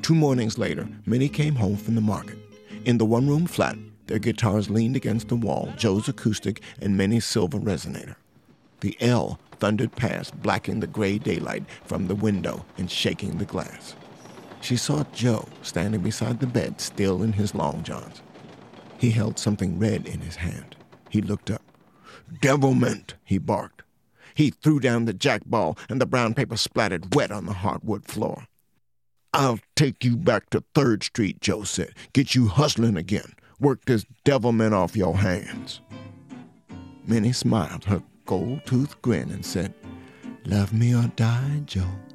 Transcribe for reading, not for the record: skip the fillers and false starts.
2 mornings later, Minnie came home from the market. In the one-room flat, their guitars leaned against the wall, Joe's acoustic and Minnie's silver resonator. The L thundered past, blackening the gray daylight from the window and shaking the glass. She saw Joe standing beside the bed, still in his long johns. He held something red in his hand. He looked up. "Devilment," he barked. He threw down the jackball, and the brown paper splattered wet on the hardwood floor. "I'll take you back to 3rd Street," Joe said. "Get you hustling again. Work this devilment off your hands." Minnie smiled her gold-toothed grin and said, "Love me or die, Joe.